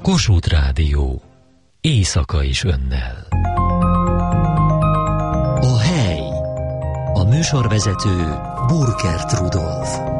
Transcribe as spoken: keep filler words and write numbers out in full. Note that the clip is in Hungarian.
Kossuth Rádió. Éjszaka is önnel. A hely. A műsorvezető Burkert Rudolf.